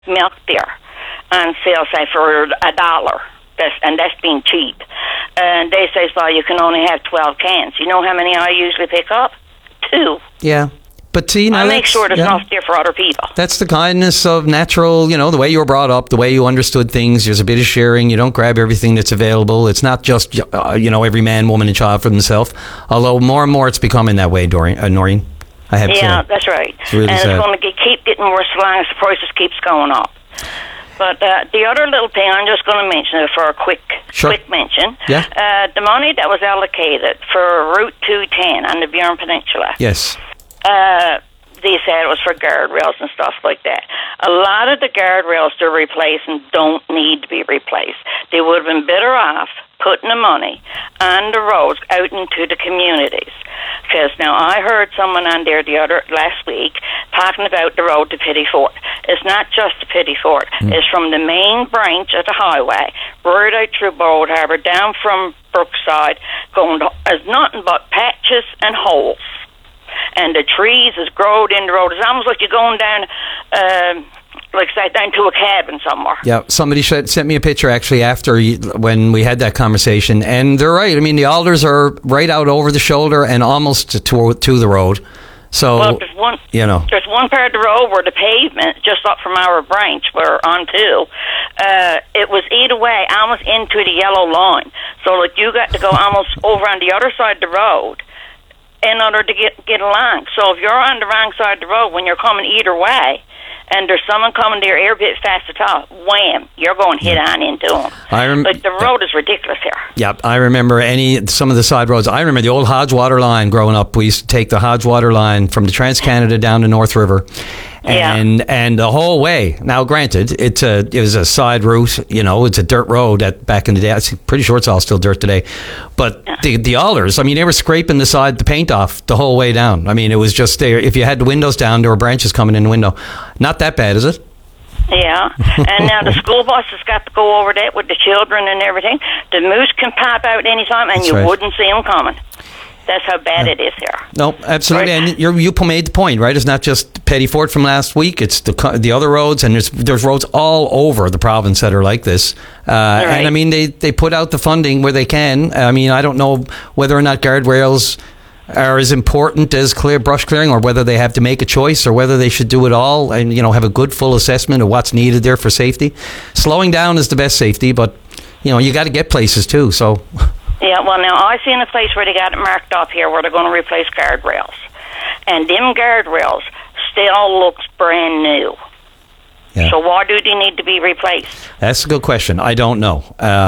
milk there on sale, say, for $1. That's being cheap. And they say, so you can only have 12 cans. You know how many I usually pick up? 2. Yeah. But see, now I make sure there's enough there for other people. That's the kindness of natural, the way you were brought up, the way you understood things. There's a bit of sharing. You don't grab everything that's available. It's not just, every man, woman, and child for themselves. Although more and more it's becoming that way, Noreen. I have to say. Yeah, that's right. It's really and sad. It's going to keep getting worse as long as the prices keeps going up. But the other little thing, I'm just going to mention it for a quick mention. Yeah. The money that was allocated for Route 210 on the Burin Peninsula. Yes. They said it was for guardrails and stuff like that. A lot of the guardrails they're replacing don't need to be replaced. They would have been better off putting the money on the roads out into the communities. Because now I heard someone on there last week talking about the road to Petty Fort. It's not just to Petty Fort. It's from the main branch of the highway, right out through Bold Harbour, down from Brookside, going to, as nothing but patches and holes. And the trees is growed in the road. It's almost like you're going down, down to a cabin somewhere. Yeah, somebody sent me a picture actually when we had that conversation, and they're right. I mean, the alders are right out over the shoulder and almost to the road. So, well, there's one part of the road where the pavement, just up from our branch, we're on to, it was eat away almost into the yellow line. So, like, you got to go almost over on the other side of the road in order to get along. So if you're on the wrong side of the road when you're coming either way, and there's someone coming to your ear a bit fast at all, wham, you're going head on into them. The road is ridiculous here. Yeah, I remember some of the side roads. I remember the old Hodgewater line growing up. We used to take the Hodgewater line from the Trans-Canada down to North River. And the whole way. Now, granted, it was a side route. It's a dirt road back in the day. I'm pretty sure it's all still dirt today. But the alders, I mean, they were scraping the paint off the whole way down. I mean, it was just there. If you had the windows down, there were branches coming in the window. Not that bad, is it? Yeah, and now the school bus has got to go over that with the children and everything. The moose can pop out anytime, and wouldn't see them coming. That's how bad it is here. No, absolutely. Right. And you made the point, right? It's not just Petty Fort from last week. It's the other roads, and there's roads all over the province that are like this. Right. And I mean, they put out the funding where they can. I mean, I don't know whether or not guardrails are as important as brush clearing, or whether they have to make a choice, or whether they should do it all and have a good full assessment of what's needed there for safety. Slowing down is the best safety, but you got to get places too. So. Yeah, well, now I seen a place where they got it marked up here where they're going to replace guardrails, and them guardrails still looks brand new. Yeah. So why do they need to be replaced? That's a good question. I don't know.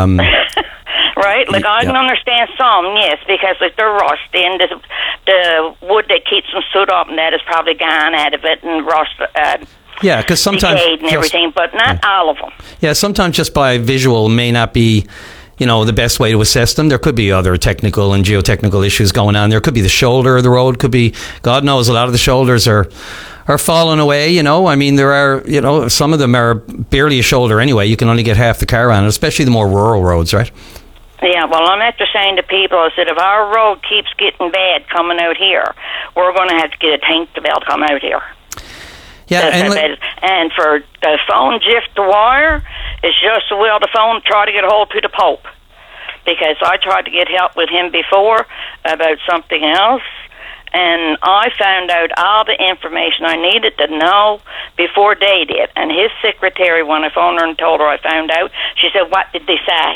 Right? Like, I can understand some, yes, because like they're rusty, and the wood that keeps them stood up and that is probably gone out of it and rust. Yeah, because sometimes decayed and everything, but not all of them. Yeah, sometimes just by visual may not be the best way to assess them. There could be other technical and geotechnical issues going on. There could be the shoulder of the road. Could be, God knows, a lot of the shoulders are falling away. I mean, there are, some of them are barely a shoulder anyway. You can only get half the car on it, especially the more rural roads, right? Yeah, well, I'm after saying to people, I said, if our road keeps getting bad coming out here, we're going to have to get a tank to be able to come out here. Yeah, and for the phone jiff the wire, it's just as well the phone try to get a hold to the Pope, because I tried to get help with him before about something else, and I found out all the information I needed to know before they did. And his secretary, when I phoned her and told her I found out, she said, "What did they say?"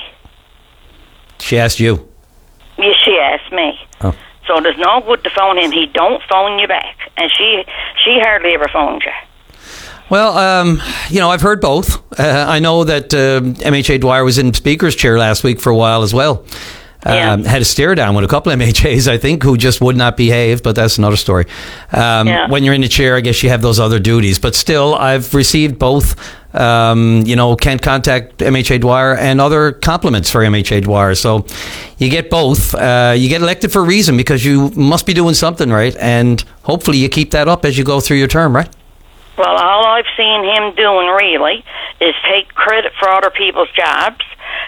She asked you? Yes, she asked me. Oh. So there's no good to phone him. He don't phone you back. And she hardly ever phones you. Well, I've heard both. I know that MHA Dwyer was in Speaker's chair last week for a while as well. Had a stare down with a couple of MHAs, I think, who just would not behave, but that's another story. When you're in the chair, I guess you have those other duties. But still, I've received both, can't contact MHA Dwyer and other compliments for MHA Dwyer. So you get both. You get elected for a reason, because you must be doing something right, and hopefully you keep that up as you go through your term, right? Well, all I've seen him doing, really, is take credit for other people's jobs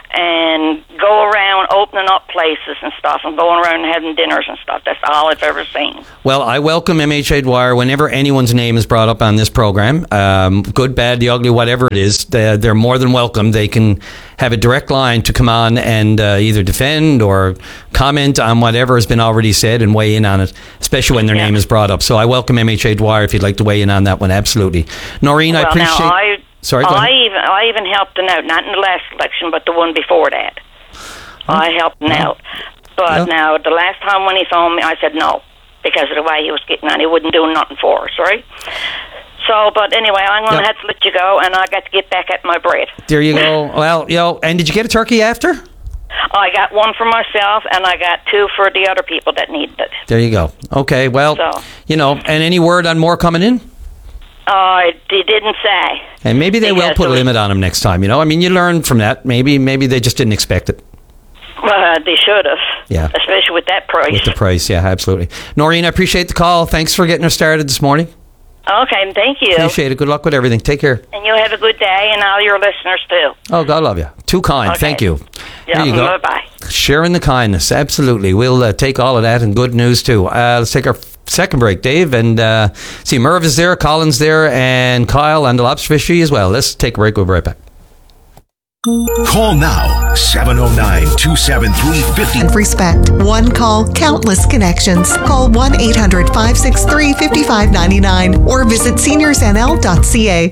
and go around opening up places and stuff and going around and having dinners and stuff. That's all I've ever seen. Well, I welcome MHA Dwyer whenever anyone's name is brought up on this program. Good, bad, the ugly, whatever it is, they're more than welcome. They can have a direct line to come on and either defend or comment on whatever has been already said and weigh in on it, especially when their name is brought up. So I welcome MHA Dwyer if you'd like to weigh in on that one. Absolutely. Noreen, I appreciate... Now, Sorry, I even helped him out, not in the last election, but the one before that. I helped him out. But now, the last time when he phoned me, I said no, because of the way he was getting on. He wouldn't do nothing for us, right? So, but anyway, I'm going to have to let you go, and I got to get back at my bread. There you go. Well, and did you get a turkey after? I got one for myself, and I got two for the other people that needed it. There you go. Okay, well, and any word on more coming in? They didn't say. And maybe they will put a limit on them next time, I mean, you learn from that. Maybe they just didn't expect it. They should have. Yeah. Especially with that price. With the price, yeah, absolutely. Noreen, I appreciate the call. Thanks for getting us started this morning. Okay, thank you. Appreciate it. Good luck with everything. Take care. And you have a good day, and all your listeners, too. Oh, God love you. Too kind. Okay. Thank you. Yeah, there you go. Bye-bye. Sharing the kindness. Absolutely. We'll take all of that and good news, too. Let's take our second break, Dave, and see Merv is there, Colin's there, and Kyle and the lobster fishery as well. Let's take a break. We'll be right back. Call now, 709-273-50. Respect. One call, countless connections. Call 1-800-563-5599 or visit seniorsnl.ca.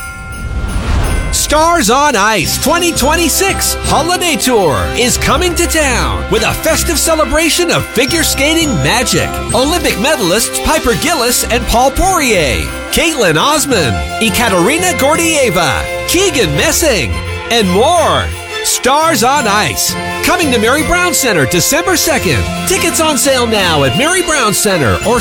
Stars on Ice 2026 Holiday Tour is coming to town with a festive celebration of figure skating magic. Olympic medalists Piper Gillis and Paul Poirier, Caitlin Osman, Ekaterina Gordieva, Keegan Messing, and more. Stars on Ice. Coming to Mary Brown Center December 2nd. Tickets on sale now at Mary Brown Center or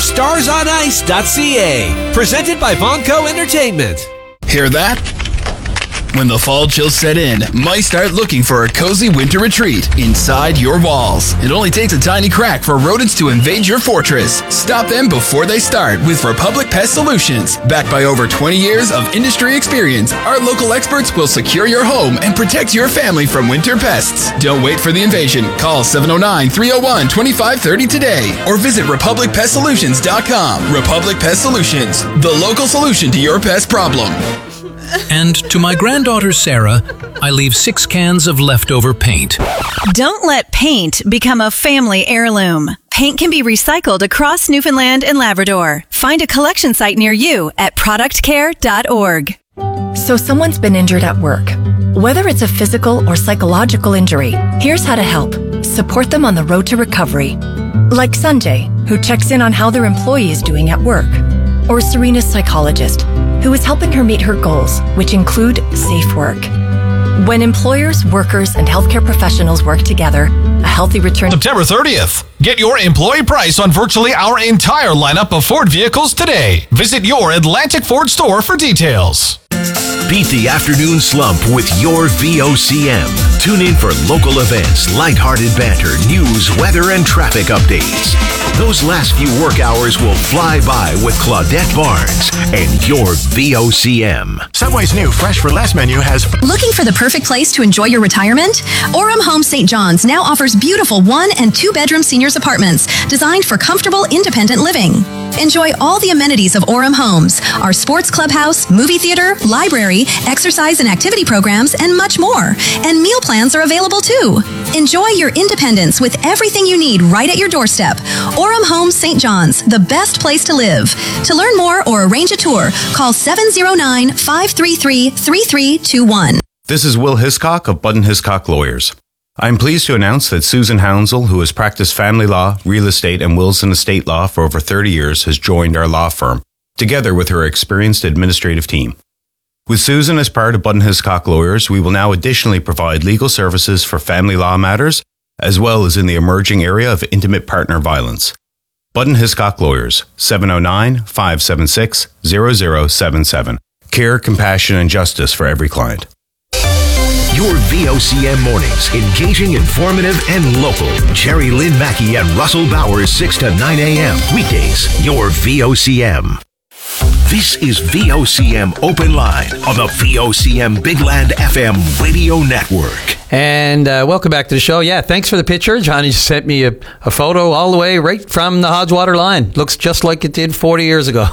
starsonice.ca. Presented by Vonco Entertainment. Hear that? When the fall chills set in, might start looking for a cozy winter retreat inside your walls. It only takes a tiny crack for rodents to invade your fortress. Stop them before they start with Republic Pest Solutions. Backed by over 20 years of industry experience, our local experts will secure your home and protect your family from winter pests. Don't wait for the invasion. Call 709-301-2530 today or visit RepublicPestSolutions.com. Republic Pest Solutions, the local solution to your pest problem. And to my granddaughter Sarah, I leave 6 cans of leftover paint. Don't let paint become a family heirloom. Paint can be recycled across Newfoundland and Labrador. Find a collection site near you at productcare.org. So someone's been injured at work. Whether it's a physical or psychological injury, here's how to help. Support them on the road to recovery. Like Sanjay, who checks in on how their employee is doing at work. Or Serena's psychologist, who is helping her meet her goals, which include safe work. When employers, workers, and healthcare professionals work together, a healthy return... September 30th. Get your employee price on virtually our entire lineup of Ford vehicles today. Visit your Atlantic Ford store for details. Beat the afternoon slump with your VOCM. Tune in for local events, lighthearted banter, news, weather, and traffic updates. Those last few work hours will fly by with Claudette Barnes and your VOCM. Subway's new Fresh for Less menu has... Looking for the perfect place to enjoy your retirement? Orem Homes St. John's now offers beautiful 1- and 2-bedroom seniors apartments designed for comfortable, independent living. Enjoy all the amenities of Orem Homes, our sports clubhouse, movie theater, library, exercise and activity programs, and much more. And meal plans are available too. Enjoy your independence with everything you need right at your doorstep. Orem Homes St. John's, the best place to live. To learn more or arrange a tour, call 709-533-3321. This is Will Hiscock of Budden Hiscock Lawyers. I am pleased to announce that Susan Hounsell, who has practiced family law, real estate, and wills and estate law for over 30 years, has joined our law firm, together with her experienced administrative team. With Susan as part of Budden Hiscock Lawyers, we will now additionally provide legal services for family law matters, as well as in the emerging area of intimate partner violence. Budden Hiscock Lawyers, 709-576-0077. Care, compassion, and justice for every client. Your VOCM mornings, engaging, informative, and local. Jerry Lynn Mackey and Russell Bowers, 6 to 9 a.m. Weekdays, your VOCM. This is VOCM Open Line on the VOCM Big Land FM radio network. And welcome back to the show. Yeah, thanks for the picture. Johnny just sent me a photo all the way right from the Hodgewater line. Looks just like it did 40 years ago.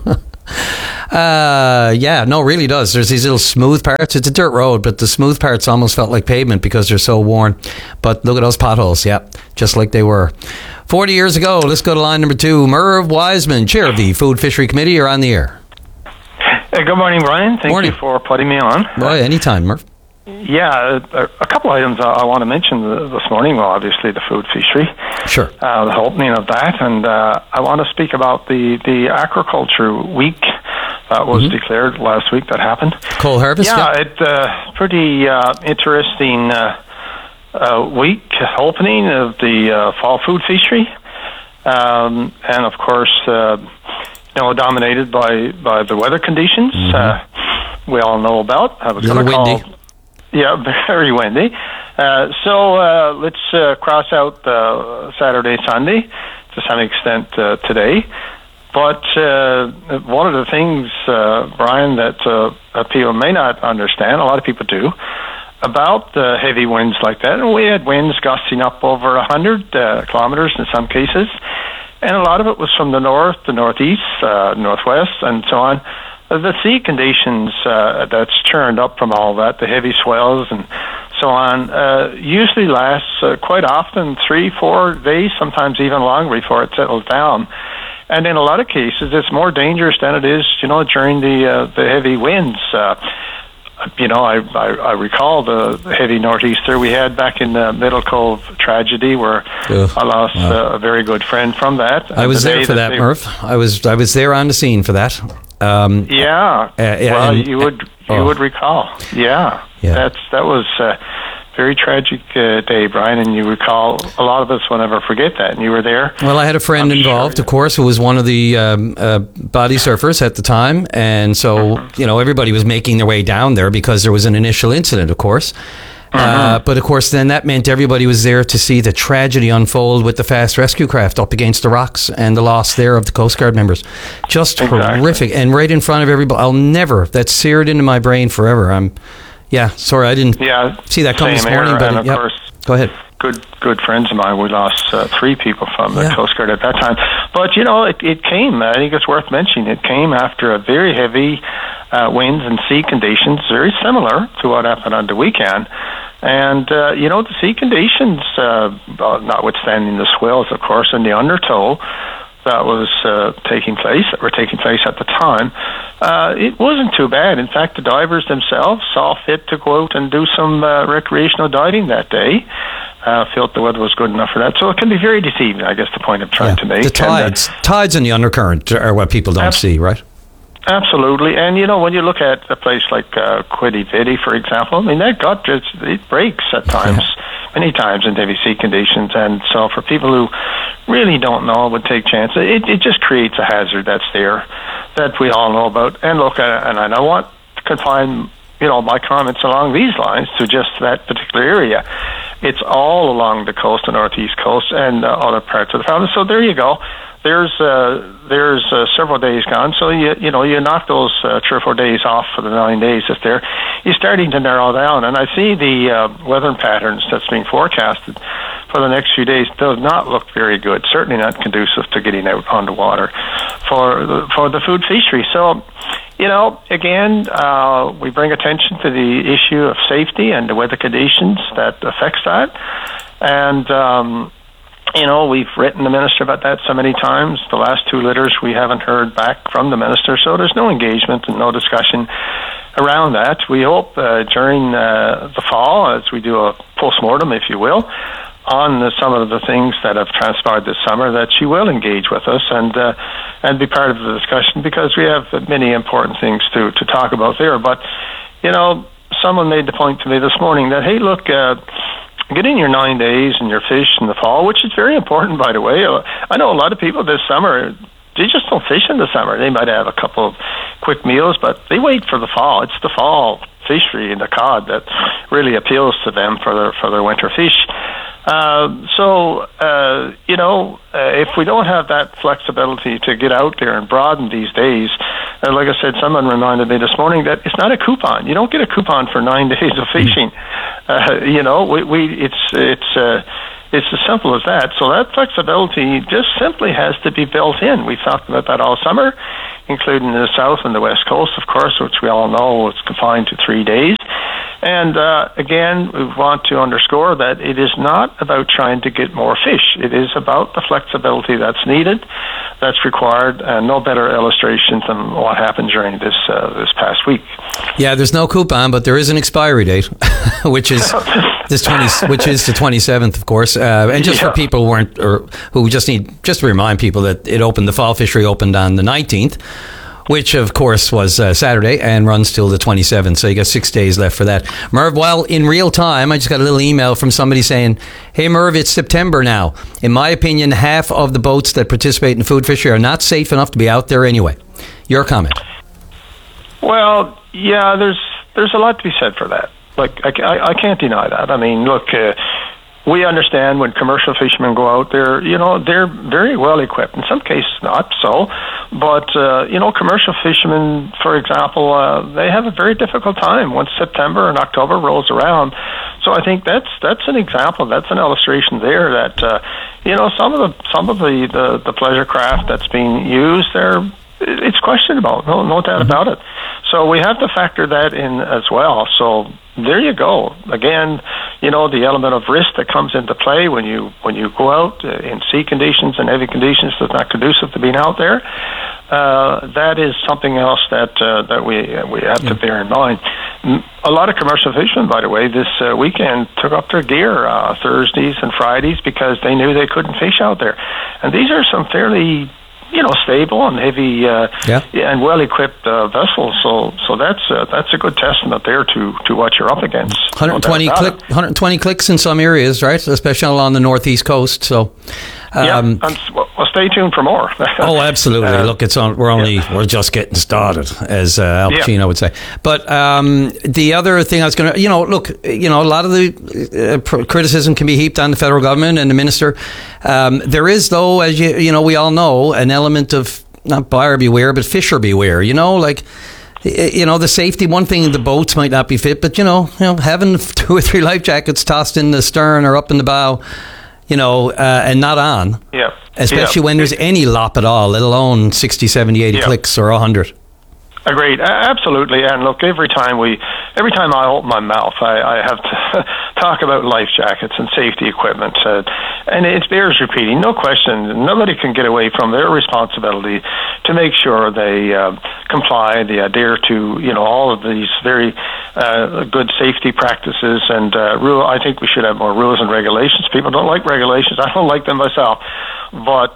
Yeah, no, it really does. There's these little smooth parts. It's a dirt road, but the smooth parts almost felt like pavement because they're so worn. But look at those potholes. Yeah, just like they were 40 years ago. Let's go to line number 2. Merv Wiseman, Chair of the Food Fishery Committee. You're on the air. Good morning, Brian. Thank you for putting me on. Well, anytime, Merv. Yeah, a couple items I want to mention this morning. Well, obviously the food fishery. Sure. The opening of that. And I want to speak about the Aquaculture Week that was declared last week that happened. Coal harvest? Yeah, it's pretty interesting week opening of the fall food fishery. And, of course, dominated by the weather conditions we all know about. I was going to call... Yeah, very windy. So let's cross out Saturday, Sunday to some extent today. But one of the things, Brian, that people may not understand, a lot of people do, about heavy winds like that, and we had winds gusting up over 100 kilometers in some cases, and a lot of it was from the north, the northeast, northwest, and so on. The sea conditions that's churned up from all that, the heavy swells and so on, usually lasts quite often 3-4 days, sometimes even longer before it settles down. And in a lot of cases, it's more dangerous than it is, during the heavy winds. I recall the heavy northeaster we had back in the Middle Cove tragedy, where I lost a very good friend from that. I was there for that, Murph. I was there on the scene for that. You would recall. Yeah. That was a very tragic day, Brian, and you recall. A lot of us will never forget that, and you were there. Well, I had a friend involved, of course, who was one of the body surfers at the time, and so everybody was making their way down there because there was an initial incident, of course. But of course, then that meant everybody was there to see the tragedy unfold with the fast rescue craft up against the rocks and the loss there of the Coast Guard members. Just horrific, and right in front of everybody. That's seared into my brain forever. Sorry, I didn't see that come this morning. But of course, go ahead. Good friends of mine. We lost 3 people from the Coast Guard at that time. But it came. I think it's worth mentioning. It came after a very heavy winds and sea conditions, very similar to what happened on the weekend. And the sea conditions, notwithstanding the swells, of course, and the undertow that were taking place at the time, it wasn't too bad. In fact, the divers themselves saw fit to go out and do some recreational diving that day. Felt the weather was good enough for that. So it can be very deceiving, I guess, the point I'm trying to make. The tides and the undercurrent are what people don't see, right? Absolutely. And, when you look at a place like Quidi Vidi, for example, that gut, it breaks at times, many times in heavy sea conditions. And so for people who really don't know, would take chances, it just creates a hazard that's there that we all know about. And look, and I don't want to confine, my comments along these lines to just that particular area. It's all along the coast, the northeast coast, and other parts of the province. So there you go. There's several days gone, so you knock those 3 or 4 days off for the 9 days if you're starting to narrow down. And I see the weather patterns that's being forecasted for the next few days does not look very good. Certainly not conducive to getting out on the water for the food fishery. So, again, we bring attention to the issue of safety and the weather conditions that affects that, and. We've written the minister about that so many times. The last 2 letters we haven't heard back from the minister, so there's no engagement and no discussion around that. We hope during the fall, as we do a post-mortem, if you will, on some of the things that have transpired this summer, that she will engage with us and be part of the discussion, because we have many important things to talk about there. But, someone made the point to me this morning that, hey, look, get in your 9 days and your fish in the fall, which is very important, by the way. I know a lot of people this summer, they just don't fish in the summer. They might have a couple of quick meals, but they wait for the fall. It's the fall fishery and the cod that really appeals to them for their winter fish. If we don't have that flexibility to get out there and broaden these days, like I said, someone reminded me this morning that it's not a coupon. You don't get a coupon for 9 days of fishing. It's as simple as that. So that flexibility just simply has to be built in. We've talked about that all summer, including the South and the West Coast, of course, which we all know is confined to 3 days. And again, we want to underscore that it is not about trying to get more fish. It is about the flexibility that's needed, that's required, and no better illustration than what happened during this past week. Yeah, there's no coupon, but there is an expiry date, which is the 27th, of course. And just for people who just to remind people that it opened, the fall fishery opened on the 19th. Which, of course, was Saturday and runs till the 27th. So you got 6 days left for that. Merv, well, in real time, I just got a little email from somebody saying, hey, Merv, it's September now. In my opinion, half of the boats that participate in food fishery are not safe enough to be out there anyway. Your comment? Well, yeah, there's a lot to be said for that. Like, I can't deny that. I mean, look... we understand when commercial fishermen go out there, they're very well equipped. In some cases, not so. But, commercial fishermen, for example, they have a very difficult time once September and October rolls around. So I think that's an example, that's an illustration there that, some of the pleasure craft that's being used there, it's questionable, no doubt about it. So we have to factor that in as well. So there you go. Again, the element of risk that comes into play when you go out in sea conditions and heavy conditions that's not conducive to being out there. That is something else that we have to bear in mind. A lot of commercial fishermen, by the way, this weekend took up their gear Thursdays and Fridays because they knew they couldn't fish out there. And these are some fairly stable and heavy and well-equipped vessels. So that's a good testament there to what you're up against. 120 clicks in some areas, right? Especially along the northeast coast. So. Stay tuned for more. Oh, absolutely! Look, we're just getting started, as Al Pacino would say. But the other thing I was going to, a lot of the criticism can be heaped on the federal government and the minister. There is, though, as we all know, an element of not buyer beware, but fisher beware. The safety. One thing, the boats might not be fit, but having 2 or 3 life jackets tossed in the stern or up in the bow. And not on. Yeah. Especially when there's any lop at all, let alone 60, 70, 80 clicks or 100. Agreed. Absolutely. And look, every time I open my mouth, I have to talk about life jackets and safety equipment. And it bears repeating, no question. Nobody can get away from their responsibility to make sure they comply, they adhere to, all of these very good safety practices and I think we should have more rules and regulations. People don't like regulations. I don't like them myself. But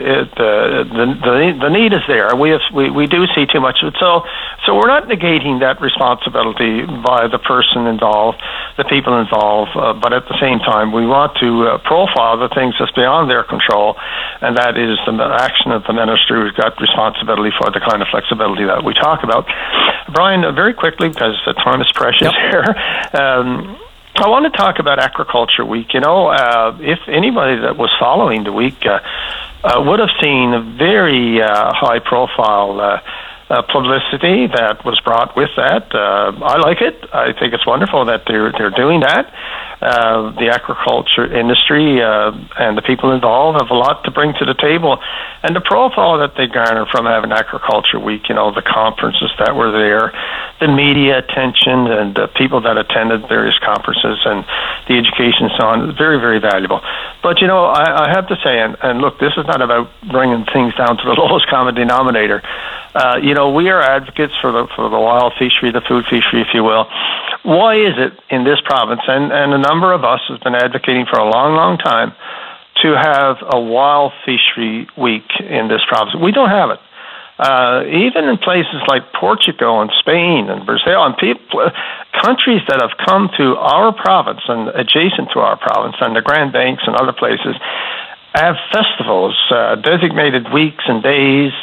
the need is there. We do see too much of it. So we're not negating that responsibility by the person involved, the people involved, but at the same time we want to profile the things that's beyond their control, and that is the action of the minister who's got responsibility for the kind of flexibility that we talk about. Brian, very quickly, because the time is precious here, I want to talk about Agriculture Week. If anybody that was following the week would have seen a very high-profile publicity that was brought with that. I like it. I think it's wonderful that they're doing that. The agriculture industry and the people involved have a lot to bring to the table, and the profile that they garner from having Agriculture Week, the conferences that were there, the media attention, and the people that attended various conferences, and the education and so on, is very, very valuable. But I have to say, and look, this is not about bringing things down to the lowest common denominator. We are advocates for the wild fishery, the food fishery, if you will. Why is it in this province, and a number of us has been advocating for a long, long time, to have a wild fishery week in this province? We don't have it. Even in places like Portugal and Spain and Brazil and countries that have come to our province and adjacent to our province and the Grand Banks and other places have festivals, designated weeks and days,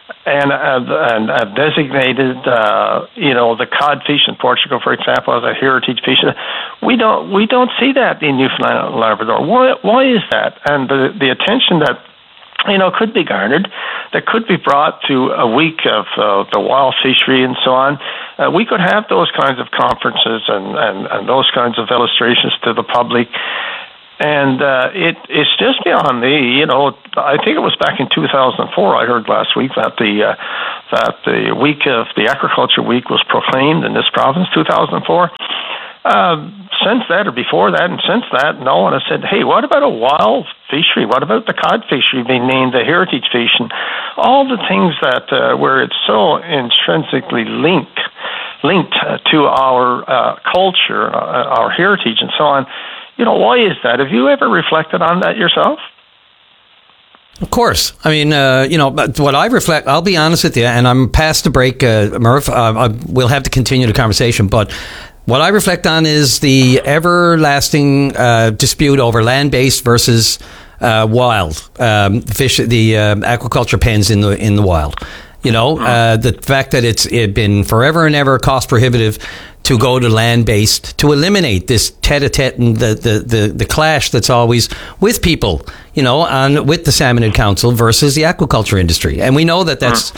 and have designated, the codfish in Portugal, for example, as a heritage fish. We don't see that in Newfoundland and Labrador. Why is that? And the attention that could be garnered, that could be brought to a week of the wild fishery and so on. We could have those kinds of conferences and those kinds of illustrations to the public. And it's just beyond me. I think it was back in 2004. I heard last week that the week of the Agriculture Week was proclaimed in this province, 2004. Since that, or before that, and since that, no one has said, "Hey, what about a wild fishery? What about the cod fishery being named the heritage fish?" And all the things that where it's so intrinsically linked to our culture, our heritage, and so on. Why is that? Have you ever reflected on that yourself? Of course. I mean, what I reflect, I'll be honest with you, and I'm past the break, Murph. We'll have to continue the conversation, but what I reflect on is the everlasting dispute over land-based versus wild fish, the aquaculture pens in the wild. The fact that it's been forever and ever cost prohibitive to go to land-based, to eliminate this tete-a-tete and the clash that's always with people, with the Salmonid Council versus the aquaculture industry. And we know that that's,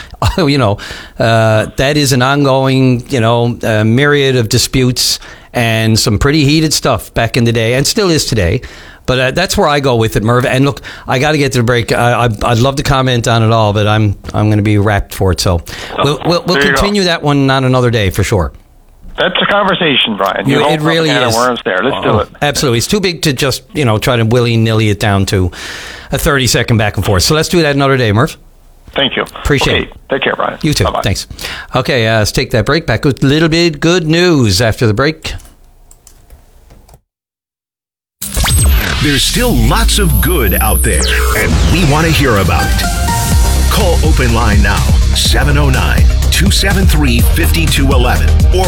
that is an ongoing, myriad of disputes and some pretty heated stuff back in the day, and still is today. But that's where I go with it, Merv. And look, I got to get to the break. I'd love to comment on it all, but I'm going to be wrapped for it. So we'll continue that one on another day for sure. That's a conversation, Brian. It really is. Worms there. Let's do it. Absolutely. It's too big to just, try to willy-nilly it down to a 30-second back and forth. So let's do that another day, Murph. Thank you. Appreciate it. Take care, Brian. You too. Bye-bye. Thanks. Okay, let's take that break. Back with a little bit good news after the break. There's still lots of good out there, and we want to hear about it. Call Open Line now, 709-273-5211 or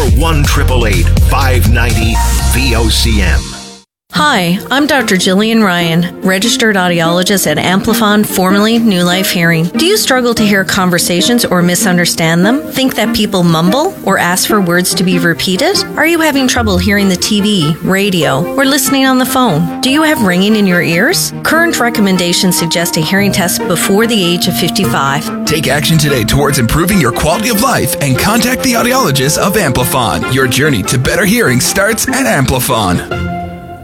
1-888-590-VOCM. Hi, I'm Dr. Jillian Ryan, registered audiologist at Amplifon, formerly New Life Hearing. Do you struggle to hear conversations or misunderstand them? Think that people mumble or ask for words to be repeated? Are you having trouble hearing the TV, radio, or listening on the phone? Do you have ringing in your ears? Current recommendations suggest a hearing test before the age of 55. Take action today towards improving your quality of life and contact the audiologist of Amplifon. Your journey to better hearing starts at Amplifon.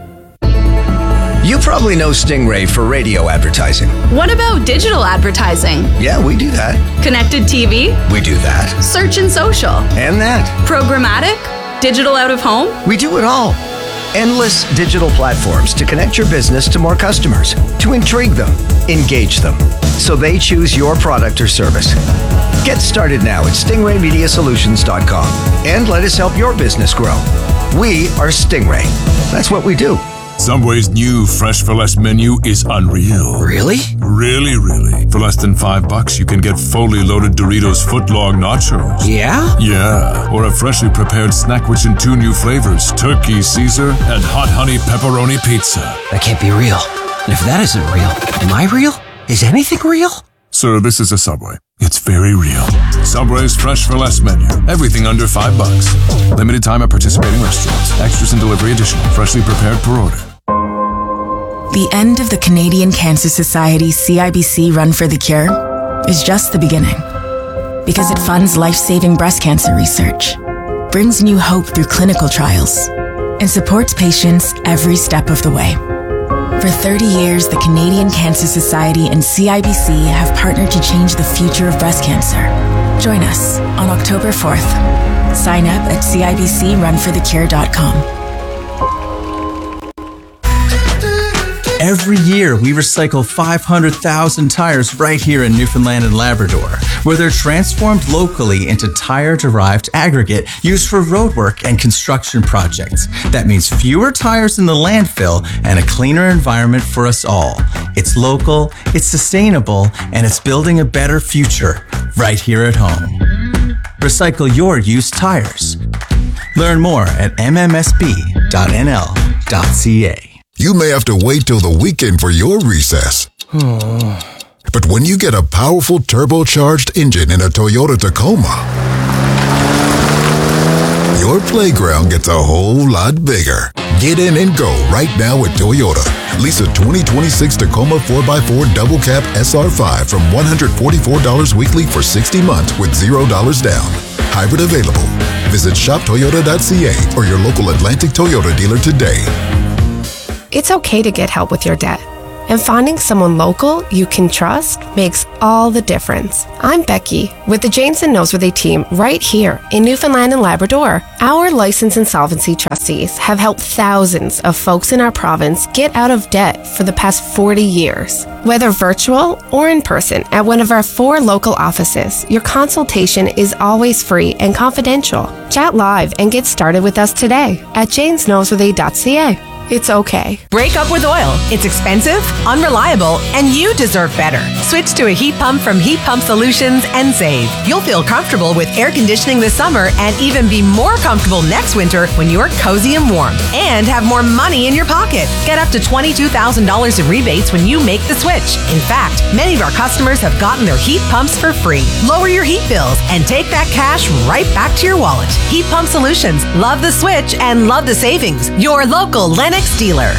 You probably know Stingray for radio advertising. What about digital advertising? Yeah, we do that. Connected TV? We do that. Search and social? And that. Programmatic? Digital out of home? We do it all. Endless digital platforms to connect your business to more customers, to intrigue them, engage them, so they choose your product or service. Get started now at stingraymediasolutions.com and let us help your business grow. We are Stingray. That's what we do. Subway's new Fresh for Less menu is unreal. Really? Really. For less than $5, you can get fully loaded Doritos footlong nachos. Yeah? Yeah. Or a freshly prepared snack which in 2 new flavors, Turkey Caesar and Hot Honey Pepperoni Pizza. That can't be real. And if that isn't real, am I real? Is anything real? Sir, this is a Subway. It's very real. Subway's Fresh for Less menu. Everything under $5. Limited time at participating restaurants. Extras and delivery additional. Freshly prepared per order. The end of the Canadian Cancer Society CIBC Run for the Cure is just the beginning. Because it funds life-saving breast cancer research, brings new hope through clinical trials, and supports patients every step of the way. For 30 years, the Canadian Cancer Society and CIBC have partnered to change the future of breast cancer. Join us on October 4th. Sign up at cibcrunforthecure.com. Every year, we recycle 500,000 tires right here in Newfoundland and Labrador, where they're transformed locally into tire-derived aggregate used for roadwork and construction projects. That means fewer tires in the landfill and a cleaner environment for us all. It's local, it's sustainable, and it's building a better future right here at home. Recycle your used tires. Learn more at mmsb.nl.ca. You may have to wait till the weekend for your recess. But when you get a powerful turbocharged engine in a Toyota Tacoma, your playground gets a whole lot bigger. Get in and go right now at Toyota. Lease a 2026 Tacoma 4x4 Double Cab SR5 from $144 weekly for 60 months with $0 down. Hybrid available. Visit shoptoyota.ca or your local Atlantic Toyota dealer today. It's okay to get help with your debt. And finding someone local you can trust makes all the difference. I'm Becky with the Janes and Noseworthy team right here in Newfoundland and Labrador. Our licensed insolvency trustees have helped thousands of folks in our province get out of debt for the past 40 years. Whether virtual or in person at one of our 4 local offices, your consultation is always free and confidential. Chat live and get started with us today at janesnoseworthy.ca. It's okay. Break up with oil. It's expensive, unreliable, and you deserve better. Switch to a heat pump from Heat Pump Solutions and save. You'll feel comfortable with air conditioning this summer and even be more comfortable next winter when you're cozy and warm. And have more money in your pocket. Get up to $22,000 in rebates when you make the switch. In fact, many of our customers have gotten their heat pumps for free. Lower your heat bills and take that cash right back to your wallet. Heat Pump Solutions. Love the switch and love the savings. Your local Lennox dealer.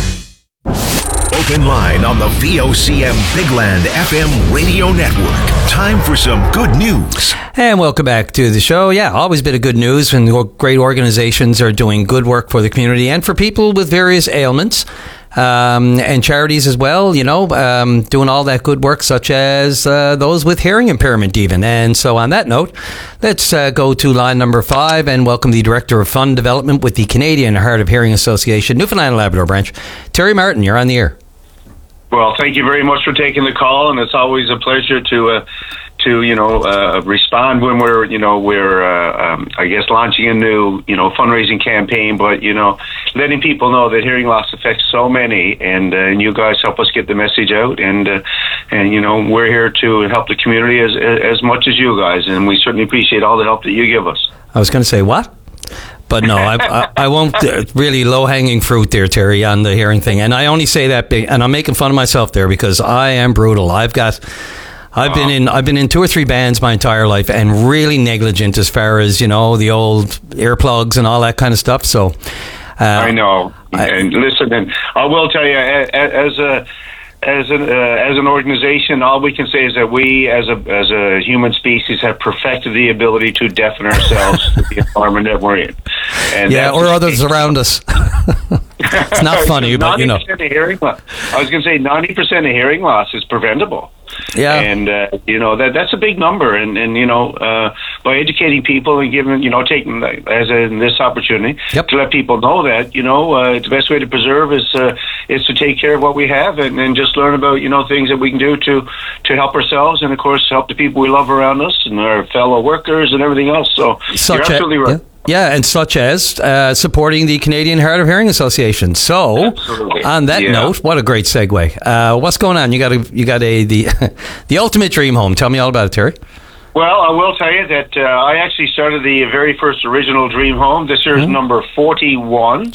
Open line on the VOCM Bigland FM radio network. Time for some good news. And welcome back to the show. Yeah, always bit of good news when great organizations are doing good work for the community and for people with various ailments. And charities as well, you know, doing all that good work, such as those with hearing impairment even. And so on that note, let's go to line number 5 and welcome the Director of Fund Development with the Canadian Hard of Hearing Association, Newfoundland and Labrador branch, Terry Martin. You're on the air. Well, thank you very much for taking the call, and it's always a pleasure to respond when we're I guess launching a new fundraising campaign, but letting people know that hearing loss affects so many, and you guys help us get the message out, and we're here to help the community as much as you guys, and we certainly appreciate all the help that you give us. I was going to say what? But no, I won't. Really low-hanging fruit there, Terry, on the hearing thing. And I only say that, and I'm making fun of myself there because I am brutal. I've been in 2 or 3 bands my entire life and really negligent as far as, the old earplugs and all that kind of stuff. So I know. And listen, and I will tell you, as an organization, all we can say is that we, as a human species, have perfected the ability to deafen ourselves to the environment that we're in. And or others around us. It's not funny, but 90% of hearing loss. I was going to say 90% of hearing loss is preventable. Yeah, and that's a big number, and by educating people and giving taking in this opportunity to let people know that the best way to preserve is to take care of what we have and just learn about things that we can do to help ourselves and of course help the people we love around us and our fellow workers and everything else. So you're absolutely right. Yeah, and such as supporting the Canadian Hard of Hearing Association. So, absolutely. On that note, what a great segue. What's going on? You got the ultimate dream home. Tell me all about it, Terry. Well, I will tell you that I actually started the very first original dream home. This year is number 41.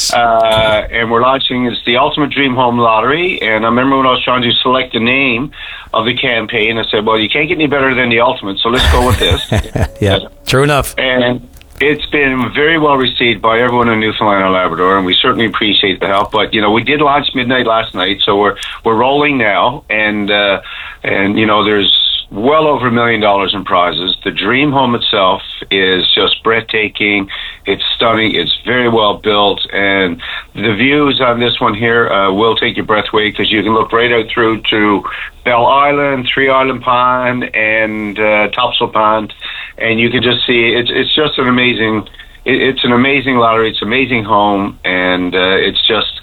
And we're launching the Ultimate Dream Home Lottery. And I remember when I was trying to select the name of the campaign, I said, well, you can't get any better than the Ultimate, so let's go with this. Yeah, true enough. And it's been very well received by everyone in Newfoundland and Labrador, and we certainly appreciate the help. But we did launch midnight last night, so we're rolling now, and there's well over $1 million in prizes. The dream home itself is just breathtaking. It's stunning. It's very well built, and the views on this one here will take your breath away because you can look right out through to Bell Island, Three Island Pond, and Topsail Pond, and you can just see it's just an amazing. It's an amazing lottery. It's an amazing home, and it's just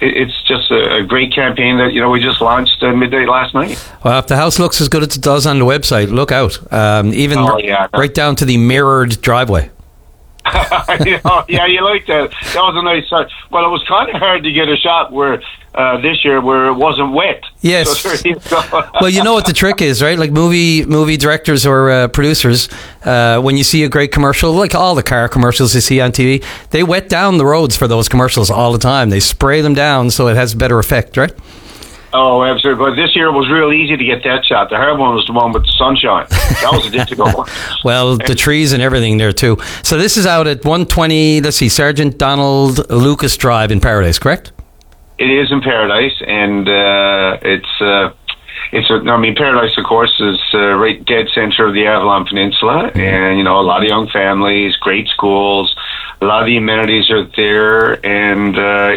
a great campaign that we just launched midnight last night. Well, if the house looks as good as it does on the website, look out. Even right down to the mirrored driveway. Yeah, you like that. That was a nice shot. Well, it was kind of hard to get a shot where this year where it wasn't wet. Yes. So there you go. Well, you know what the trick is, right? Like movie directors or producers, when you see a great commercial, like all the car commercials you see on TV, they wet down the roads for those commercials all the time. They spray them down so it has a better effect, right? Oh, absolutely. But this year was real easy to get that shot. The hard one was the one with the sunshine. That was a difficult one. Well, the trees and everything there too. So this is out at 120, let's see, Sergeant Donald Lucas Drive in Paradise, correct? It is in Paradise, and Paradise, of course, is right dead center of the Avalon Peninsula, and, a lot of young families, great schools, a lot of the amenities are there, and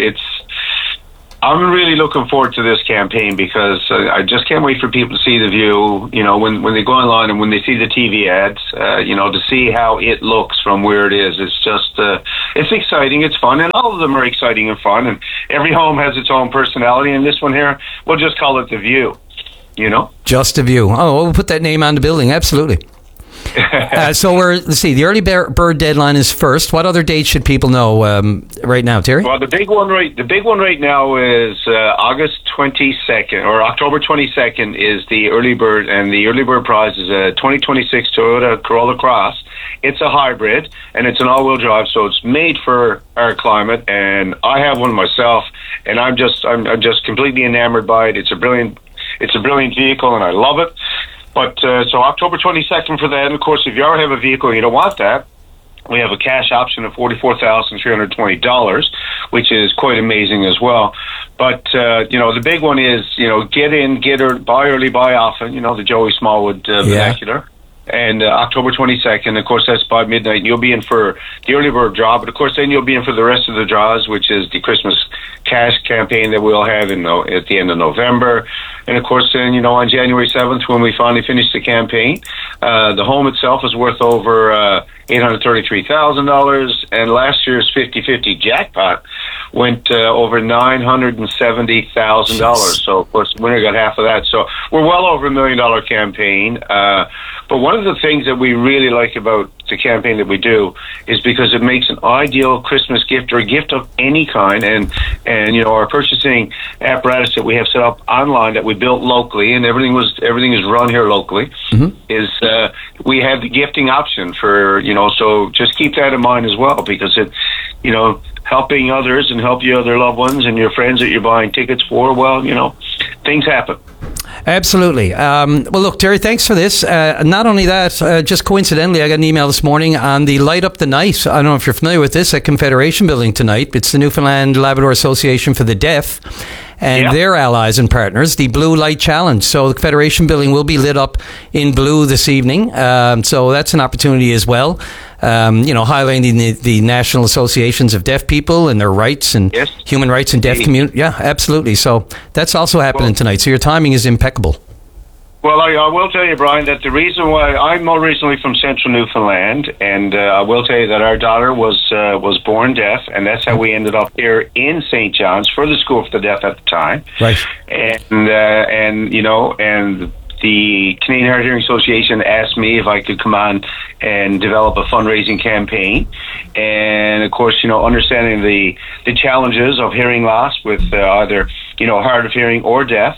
I'm really looking forward to this campaign because I just can't wait for people to see the view, when they go online and when they see the TV ads, to see how it looks from where it is. It's just, it's exciting, it's fun, and all of them are exciting and fun, and every home has its own personality, and this one here, we'll just call it The View, Just a View. Oh, we'll put that name on the building, absolutely. So let's see, the early bird deadline is first. What other dates should people know right now, Terry? Well, the big one right now is August 22nd or October 22nd is the early bird, and the early bird prize is a 2026 Toyota Corolla Cross. It's a hybrid and it's an all-wheel drive, so it's made for our climate. And I have one myself, and I'm just completely enamored by it. It's a brilliant vehicle, and I love it. But so October 22nd for that. And of course, if you already have a vehicle and you don't want that, we have a cash option of $44,320, which is quite amazing as well. But the big one is get in, buy early, buy often. The Joey Smallwood vernacular. And October 22nd, of course, that's by midnight. And you'll be in for the early bird draw, but of course, then you'll be in for the rest of the draws, which is the Christmas cash campaign that we'll have at the end of November. And of course, then, on January 7th, when we finally finish the campaign, the home itself is worth over $833,000, and last year's 50-50 jackpot went over $970,000. So, of course, the winner got half of that. So we're well over $1 million campaign. But one of the things that we really like about the campaign that we do is because it makes an ideal Christmas gift or a gift of any kind. And our purchasing apparatus that we have set up online that we built locally, and everything is run here locally, is we have the gifting option for, so just keep that in mind as well, because it, helping others and help your other loved ones and your friends that you're buying tickets for, well, things happen. Absolutely. Well, look, Terry, thanks for this. Not only that, just coincidentally, I got an email this morning on the Light Up the Night. I don't know if you're familiar with this, at Confederation Building tonight. It's the Newfoundland Labrador Association for the Deaf and their allies and partners, the Blue Light Challenge. So the Confederation Building will be lit up in blue this evening. So that's an opportunity as well. Highlighting the National Associations of Deaf People and their rights and human rights and deaf community. Yeah, absolutely. So that's also happening tonight. So your timing is impeccable. Well, I will tell you, Brian, that the reason why I'm originally from Central Newfoundland, and I will tell you that our daughter was born deaf, and that's how we ended up here in St. John's for the School for the Deaf at the time. Right. And the Canadian Hard Hearing Association asked me if I could come on and develop a fundraising campaign. And of course, understanding the challenges of hearing loss with either, hard of hearing or deaf,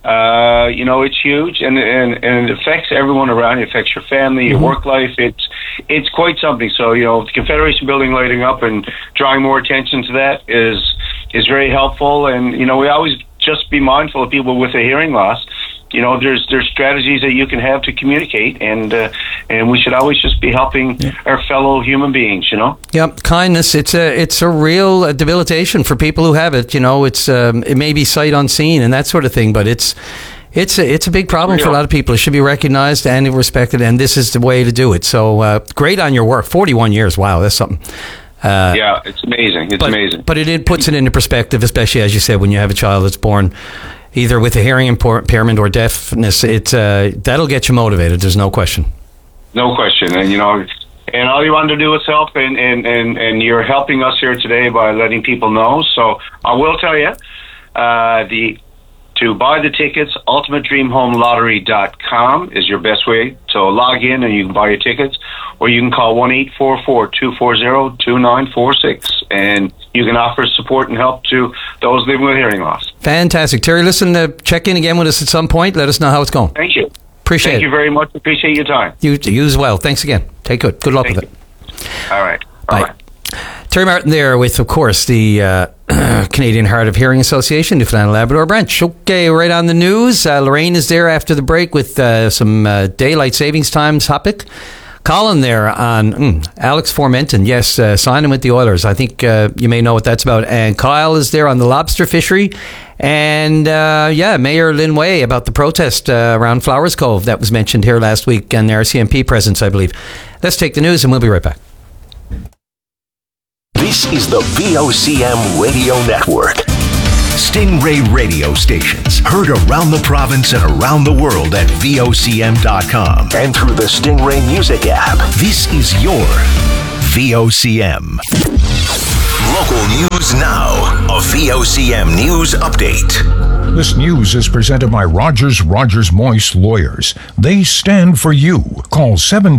it's huge and it affects everyone around. It affects your family, your work life. It's quite something. So, the Confederation Building lighting up and drawing more attention to that is very helpful. And, we always just be mindful of people with a hearing loss. There's strategies that you can have to communicate, and we should always just be helping our fellow human beings. Yep, kindness. It's a real debilitation for people who have it. It may be sight unseen and that sort of thing, but it's a big problem for a lot of people. It should be recognized and respected, and this is the way to do it. So great on your work. 41 years. Wow, that's something. It's amazing. It's amazing. But it puts it into perspective, especially as you said, when you have a child that's born either with a hearing impairment or deafness. That'll get you motivated. There's no question. No question. And and all you want to do is help, and you're helping us here today by letting people know. So I will tell you, to buy the tickets, ultimatedreamhomelottery.com is your best way to log in, and you can buy your tickets, or you can call 1-844-240-2946, and you can offer support and help to those living with hearing loss. Fantastic. Terry, listen, check in again with us at some point. Let us know how it's going. Thank you. Appreciate it. Thank you very much. Appreciate your time. You as well. Thanks again. Take good luck with it. All right. Bye. Terry Martin there with, of course, the Canadian Hard of Hearing Association, Newfoundland and Labrador branch. Okay, right on the news. Lorraine is there after the break with some daylight savings time topic. Colin there on Alex Formenton. Yes, signing with the Oilers. I think you may know what that's about. And Kyle is there on the lobster fishery. And Mayor Lynn Way about the protest around Flowers Cove that was mentioned here last week, and the RCMP presence, I believe. Let's take the news and we'll be right back. This is the VOCM Radio Network. Stingray radio stations heard around the province and around the world at VOCM.com and through the Stingray Music app. This is your VOCM. Local news now. A VOCM news update. This news is presented by Rogers Moyse Lawyers. They stand for you. Call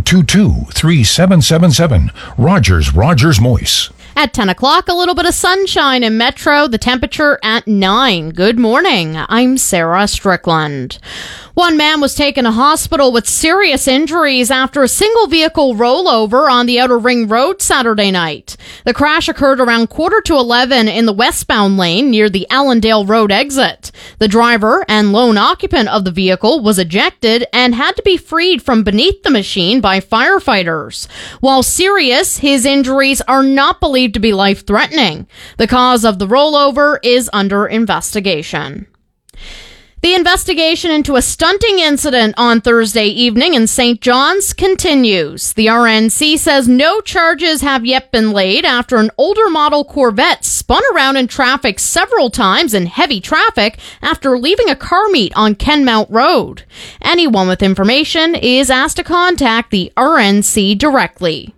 722-3777. Rogers Moyse. At 10 o'clock, a little bit of sunshine in Metro, the temperature at 9. Good morning. I'm Sarah Strickland. One man was taken to hospital with serious injuries after a single vehicle rollover on the Outer Ring Road Saturday night. The crash occurred around 11:15 in the westbound lane near the Allendale Road exit. The driver and lone occupant of the vehicle was ejected and had to be freed from beneath the machine by firefighters. While serious, his injuries are not believed to be life-threatening. The cause of the rollover is under investigation. The investigation into a stunting incident on Thursday evening in St. John's continues. The RNC says no charges have yet been laid after an older model Corvette spun around in traffic several times in heavy traffic after leaving a car meet on Kenmount Road. Anyone with information is asked to contact the RNC directly.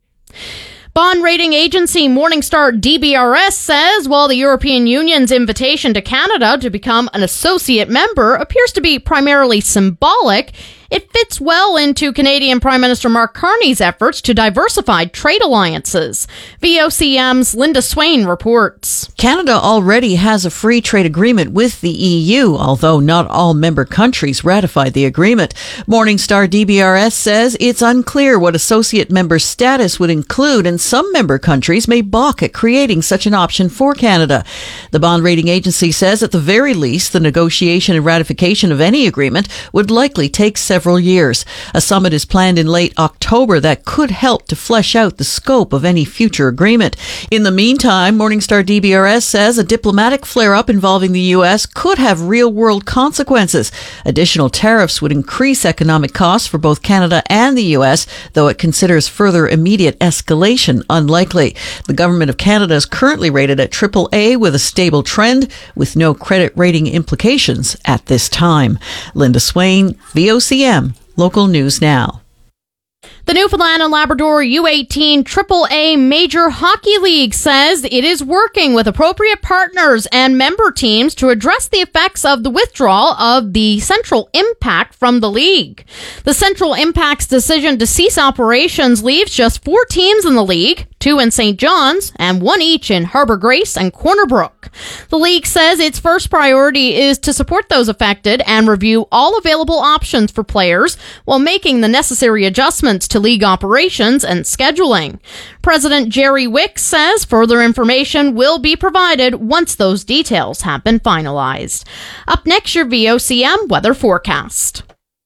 Bond rating agency Morningstar DBRS says while the European Union's invitation to Canada to become an associate member appears to be primarily symbolic, it fits well into Canadian Prime Minister Mark Carney's efforts to diversify trade alliances. VOCM's Linda Swain reports. Canada already has a free trade agreement with the EU, although not all member countries ratified the agreement. Morningstar DBRS says it's unclear what associate member status would include, and some member countries may balk at creating such an option for Canada. The bond rating agency says at the very least, the negotiation and ratification of any agreement would likely take several years. A summit is planned in late October that could help to flesh out the scope of any future agreement. In the meantime, Morningstar DBRS says a diplomatic flare-up involving the U.S. could have real-world consequences. Additional tariffs would increase economic costs for both Canada and the U.S., though it considers further immediate escalation unlikely. The Government of Canada is currently rated at AAA with a stable trend, with no credit rating implications at this time. Linda Swain, VOCM. Local News Now. The Newfoundland and Labrador U18 AAA Major Hockey League says it is working with appropriate partners and member teams to address the effects of the withdrawal of the Central Impact from the league. The Central Impact's decision to cease operations leaves just 4 teams in the league, 2 in St. John's and 1 each in Harbour Grace and Corner Brook. The league says its first priority is to support those affected and review all available options for players while making the necessary adjustments to league operations and scheduling. President Jerry Wick says further information will be provided once those details have been finalized. Up next, your VOCM weather forecast.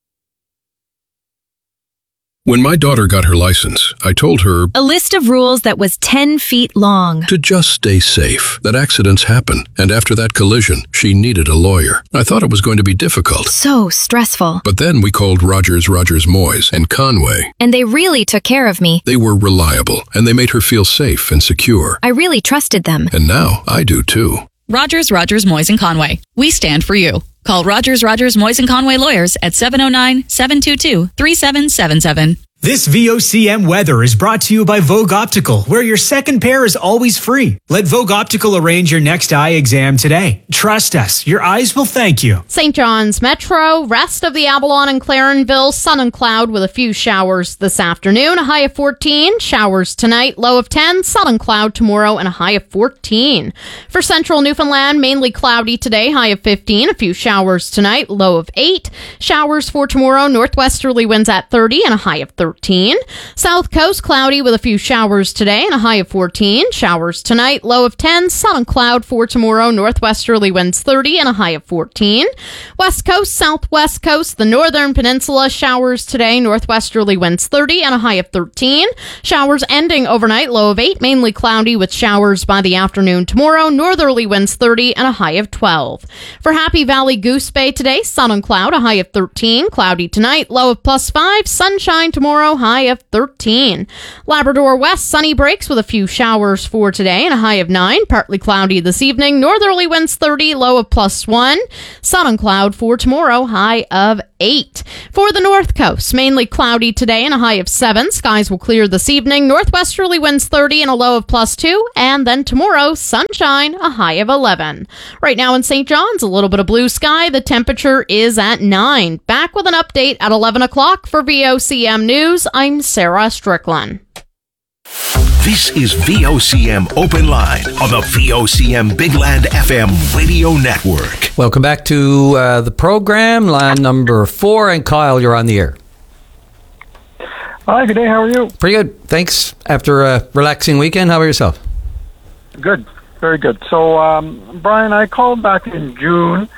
When my daughter got her license, I told her a list of rules that was 10 feet long. To just stay safe, that accidents happen. And after that collision, she needed a lawyer. I thought it was going to be difficult. So stressful. But then we called Rogers Moyse and Conway. And they really took care of me. They were reliable, and they made her feel safe and secure. I really trusted them. And now I do too. Rogers, Moyse and Conway. We stand for you. Call Rogers, Moyse and Conway lawyers at 709-722-3777. This VOCM weather is brought to you by Vogue Optical, where your second pair is always free. Let Vogue Optical arrange your next eye exam today. Trust us, your eyes will thank you. St. John's Metro, rest of the Avalon and Clarenville, sun and cloud with a few showers this afternoon, a high of 14. Showers tonight, low of 10. Sun and cloud tomorrow and a high of 14. For central Newfoundland, mainly cloudy today, high of 15. A few showers tonight, low of 8. Showers for tomorrow, northwesterly winds at 30 and a high of 30. 13. South Coast, cloudy with a few showers today and a high of 14. Showers tonight, low of 10. Sun and cloud for tomorrow. Northwesterly winds 30 and a high of 14. West Coast, southwest coast, the northern peninsula, showers today. Northwesterly winds 30 and a high of 13. Showers ending overnight, low of 8. Mainly cloudy with showers by the afternoon tomorrow. Northerly winds 30 and a high of 12. For Happy Valley Goose Bay today, sun and cloud, a high of 13. Cloudy tonight, low of +5. Sunshine tomorrow, high of 13. Labrador West, sunny breaks with a few showers for today and a high of 9. Partly cloudy this evening. Northerly winds 30, low of +1. Sun and cloud for tomorrow, high of 8. For the North Coast, mainly cloudy today and a high of 7. Skies will clear this evening. Northwesterly winds 30 and a low of +2. And then tomorrow, sunshine, a high of 11. Right now in St. John's, a little bit of blue sky. The temperature is at 9. Back with an update at 11 o'clock for VOCM News. I'm Sarah Strickland. This is VOCM Open Line on the VOCM Bigland FM radio network. Welcome back to the program, line number 4. And Kyle, you're on the air. Hi, good day. How are you? Pretty good. Thanks. After a relaxing weekend, how about yourself? Good. Very good. So, Brian, I called back in June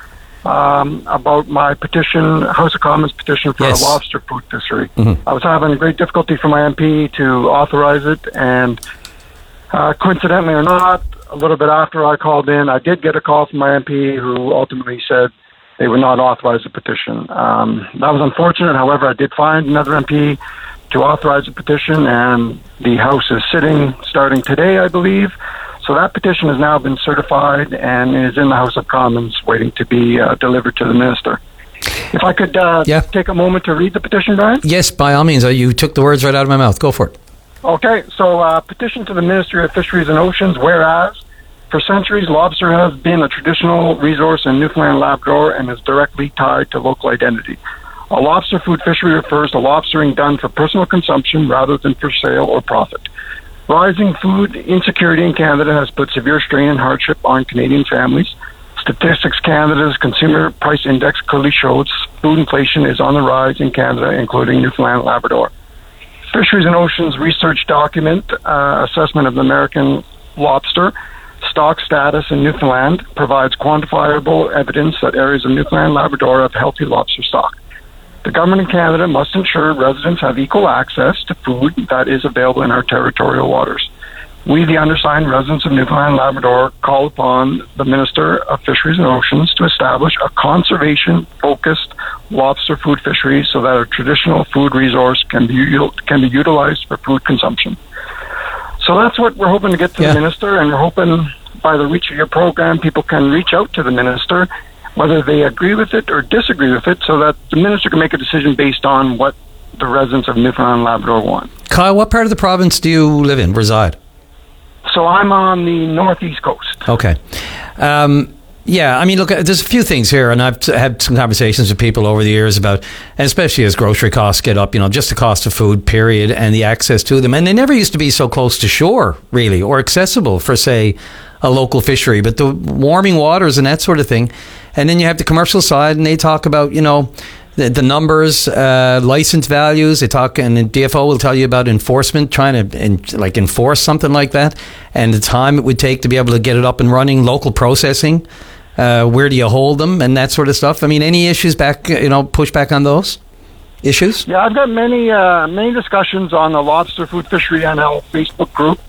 about my petition, House of Commons petition for a lobster food fishery. I was having great difficulty for my MP to authorize it, and coincidentally or not, a little bit after I called in, I did get a call from my MP who ultimately said they would not authorize the petition. That was unfortunate. However, I did find another MP to authorize the petition, and the House is sitting starting today, I believe. So that petition has now been certified and is in the House of Commons waiting to be delivered to the Minister. If I could take a moment to read the petition, Brian? Yes, by all means. You took the words right out of my mouth. Go for it. Okay, so petition to the Ministry of Fisheries and Oceans, whereas for centuries lobster has been a traditional resource in Newfoundland and Labrador and is directly tied to local identity. A lobster food fishery refers to lobstering done for personal consumption rather than for sale or profit. Rising food insecurity in Canada has put severe strain and hardship on Canadian families. Statistics Canada's Consumer Price Index clearly shows food inflation is on the rise in Canada, including Newfoundland and Labrador. Fisheries and Oceans research document assessment of the American lobster stock status in Newfoundland provides quantifiable evidence that areas of Newfoundland and Labrador have healthy lobster stock. The government in Canada must ensure residents have equal access to food that is available in our territorial waters. We, the undersigned residents of Newfoundland and Labrador, call upon the Minister of Fisheries and Oceans to establish a conservation-focused lobster food fishery so that our traditional food resource can be utilized for food consumption. So that's what we're hoping to get to the Minister, and we're hoping by the reach of your program, people can reach out to the Minister, whether they agree with it or disagree with it, so that the Minister can make a decision based on what the residents of Newfoundland and Labrador want. Kyle, what part of the province do you live in, reside? So I'm on the northeast coast. Okay. Yeah, I mean, look, there's a few things here, and I've had some conversations with people over the years about, and especially as grocery costs get up, just the cost of food, period, and the access to them. And they never used to be so close to shore, really, or accessible for, say, a local fishery, but the warming waters and that sort of thing. And then you have the commercial side, and they talk about, the numbers, license values. They talk, and the DFO will tell you about enforcement, trying to enforce something like that, and the time it would take to be able to get it up and running, local processing. Where do you hold them, and that sort of stuff. I mean, any issues back, push back on those issues? Yeah, I've got many discussions on the Lobster Food Fishery NL Facebook group.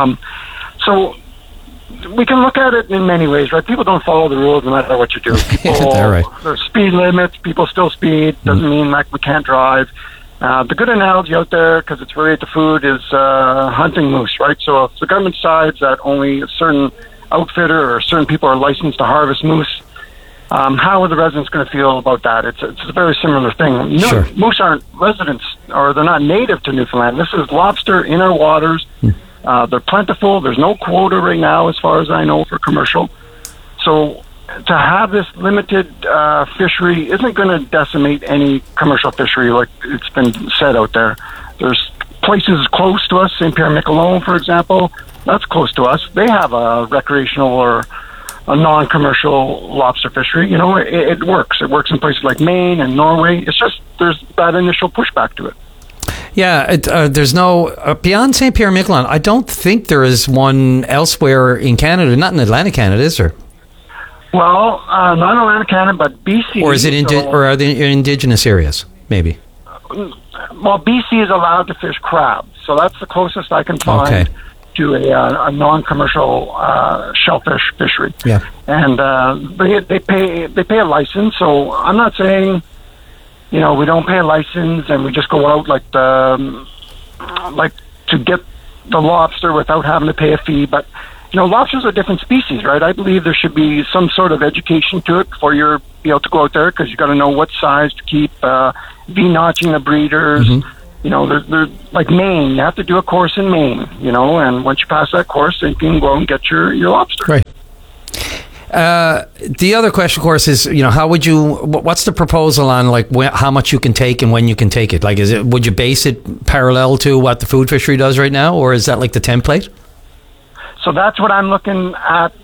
So we can look at it in many ways, right? People don't follow the rules no matter what you do. People, right. There's speed limits. People still speed. Doesn't mean we can't drive. The good analogy out there, because it's related to food, is hunting moose, right? So if the government decides that only a certain outfitter or certain people are licensed to harvest moose, how are the residents going to feel about that? It's a very similar thing. Sure. Moose aren't residents, or they're not native to Newfoundland. This is lobster in our waters. They're plentiful. There's no quota right now, as far as I know, for commercial. So to have this limited fishery isn't going to decimate any commercial fishery like it's been said out there. There's places close to us, St. Pierre-Miquelon, for example. That's close to us. They have a recreational or a non-commercial lobster fishery. It works. It works in places like Maine and Norway. It's just there's that initial pushback to it. Yeah, there's no beyond St. Pierre Miquelon. I don't think there is one elsewhere in Canada, not in Atlantic Canada, is there? Well, not Atlantic Canada, but BC. Or is it or are they indigenous areas? Maybe. Well, BC is allowed to fish crab, so that's the closest I can find to a non-commercial shellfish fishery. Yeah, and they pay a license. So I'm not saying, we don't pay a license and we just go out like to get the lobster without having to pay a fee. But lobsters are different species, right? I believe there should be some sort of education to it before you're able to go out there, because you got to know what size to keep, V-notching the breeders. They're like Maine. You have to do a course in Maine, and once you pass that course, then you can go and get your lobster. Right. The other question, of course, is what's the proposal on how much you can take and when you can take it? Would you base it parallel to what the food fishery does right now, or is that like the template? So that's what I'm looking at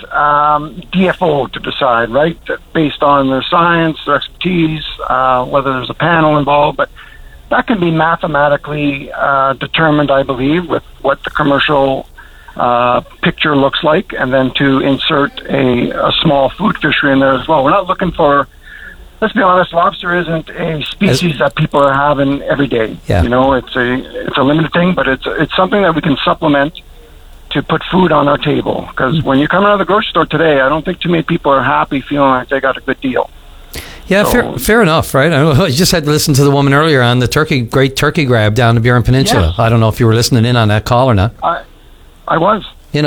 DFO to decide, right? Based on their science, their expertise, whether there's a panel involved, but that can be mathematically determined, I believe, with what the commercial picture looks like, and then to insert a small food fishery in there as well. We're not looking for, let's be honest, lobster isn't a species that people are having every day. Yeah. It's a limited thing, but it's something that we can supplement to put food on our table. Because when you come out of the grocery store today, I don't think too many people are happy feeling like they got a good deal. Yeah, fair enough, right? I just had to listen to the woman earlier on the great turkey grab down the Burin Peninsula. Yes. I don't know if you were listening in on that call or not. I was.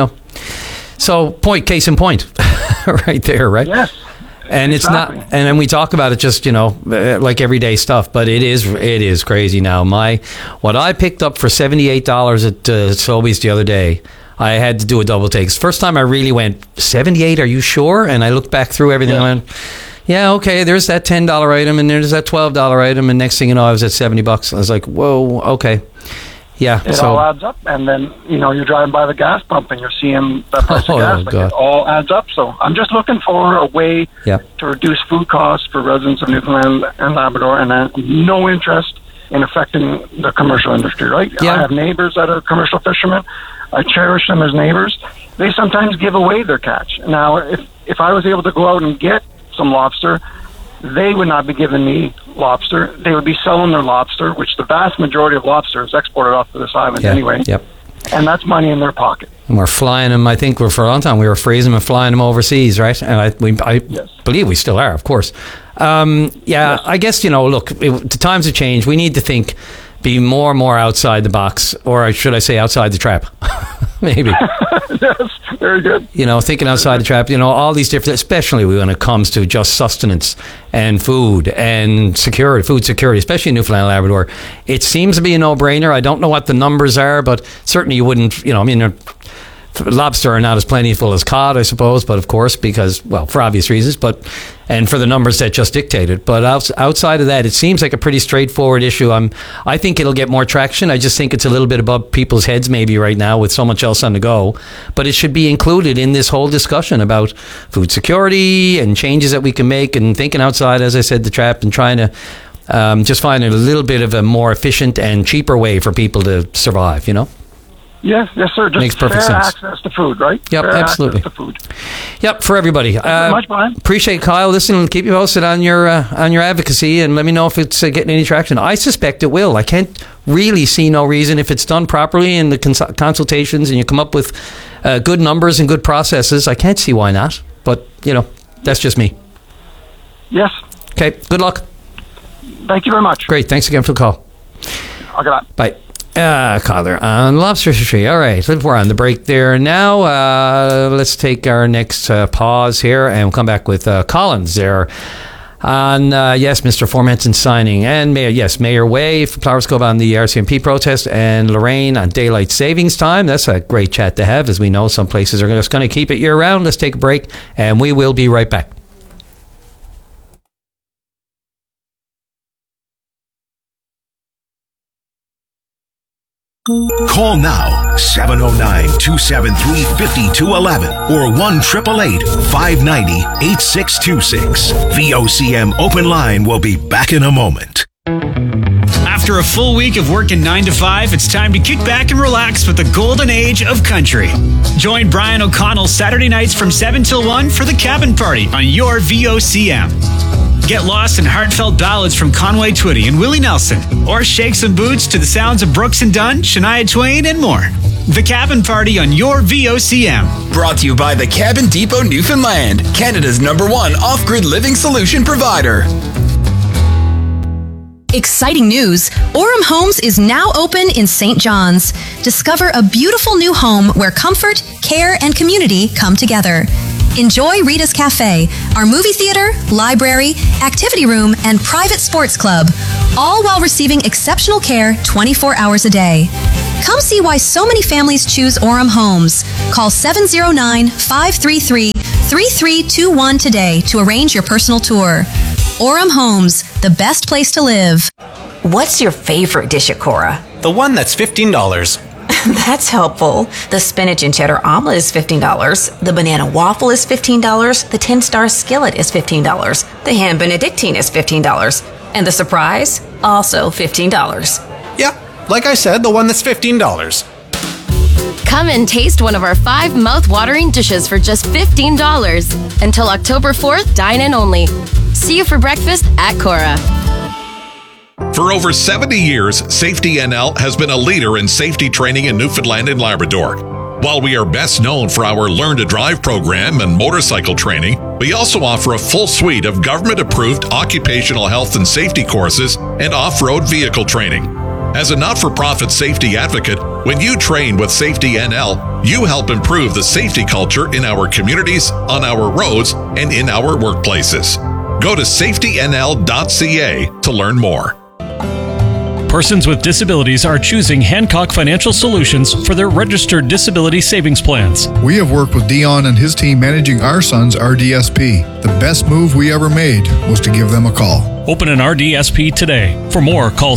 So case in point, right there, right? Yes. And it's not, and then we talk about it just, like everyday stuff, but it is crazy now. What I picked up for $78 at Sobeys the other day, I had to do a double take. It's the first time I really went, 78, are you sure? And I looked back through everything and went, yeah, okay, there's that $10 item and there's that $12 item, and next thing you know, I was at $70. I was like, whoa, okay. Yeah. It all adds up, and then, you're driving by the gas pump and you're seeing the price of gas. It all adds up. So I'm just looking for a way to reduce food costs for residents of Newfoundland and Labrador, and no interest in affecting the commercial industry, right? Yeah. I have neighbors that are commercial fishermen. I cherish them as neighbors. They sometimes give away their catch. Now, if I was able to go out and get some lobster, they would not be giving me lobster. They would be selling their lobster, which the vast majority of lobster is exported off to this island anyway. Yep. And that's money in their pocket. And we're flying them, I think, for a long time, we were freezing them and flying them overseas, right? And I believe we still are, of course. I guess, look, the times have changed. We need to be more and more outside the box, or should I say outside the trap? Maybe. Yes, very good. Thinking outside the trap, all these different, especially when it comes to just sustenance and food and food security, especially in Newfoundland and Labrador. It seems to be a no-brainer. I don't know what the numbers are, but certainly you wouldn't, lobster are not as plentiful as cod, I suppose, but of course, because, well, for obvious reasons, and for the numbers that just dictated. But outside of that, it seems like a pretty straightforward issue. I think it'll get more traction. I just think it's a little bit above people's heads maybe right now with so much else on the go. But it should be included in this whole discussion about food security and changes that we can make, and thinking outside, as I said, the trap, and trying to just find a little bit of a more efficient and cheaper way for people to survive, Yes, sir. Just makes perfect fair sense. Access to food, right? Yep, fair absolutely. Access to food. Yep, for everybody. Thanks very much, Brian. Appreciate Kyle. Listen, keep you posted on your advocacy, and let me know if it's getting any traction. I suspect it will. I can't really see no reason if it's done properly in the consultations, and you come up with good numbers and good processes. I can't see why not. But that's just me. Yes. Okay. Good luck. Thank you very much. Great. Thanks again for the call. I'll get that. Bye. Caller on lobster fishery. All right, we're on the break there now. Let's take our next pause here, and we'll come back with Collins there on Mr. Formanton signing, and Mayor Way for Flowers Cove on the RCMP protest, and Lorraine on daylight savings time. That's a great chat to have, as we know some places are just going to keep it year round. Let's take a break, and we will be right back. Call now, 709-273-5211 or 1-888-590-8626. VOCM Open Line will be back in a moment. After After a full week of working 9 to 5, it's time to kick back and relax with the golden age of country. Join Brian O'Connell Saturday nights from 7 till 1 for the Cabin Party on your VOCM. Get lost in heartfelt ballads from Conway Twitty and Willie Nelson, or shake some boots to the sounds of Brooks and Dunn, Shania Twain, and more. The Cabin Party on your VOCM. Brought to you by the Cabin Depot Newfoundland, Canada's #1 off-grid living solution provider. Exciting news! Orem Homes is now open in St. John's. Discover a beautiful new home where comfort, care, and community come together. Enjoy Rita's Cafe, our movie theater, library, activity room, and private sports club, all while receiving exceptional care 24 hours a day. Come see why so many families choose Orem Homes. Call 709-533-3321 today to arrange your personal tour. Orem Homes, the best place to live. What's your favorite dish at Cora? The one that's $15. That's helpful. The spinach and cheddar omelet is $15. The banana waffle is $15. The 10-star skillet is $15. The ham benedictine is $15. And the surprise? Also $15. Yeah, like I said, the one that's $15. Come and taste one of our 5 mouth-watering dishes for just $15. Until October 4th, dine in only. See you for breakfast at Cora. For over 70 years, Safety NL has been a leader in safety training in Newfoundland and Labrador. While we are best known for our Learn to Drive program and motorcycle training, we also offer a full suite of government-approved occupational health and safety courses and off-road vehicle training. As a not-for-profit safety advocate, when you train with Safety NL, you help improve the safety culture in our communities, on our roads, and in our workplaces. Go to safetynl.ca to learn more. Persons with disabilities are choosing Hancock Financial Solutions for their registered disability savings plans. We have worked with Dion and his team managing our son's RDSP. The best move we ever made was to give them a call. Open an RDSP today. For more, call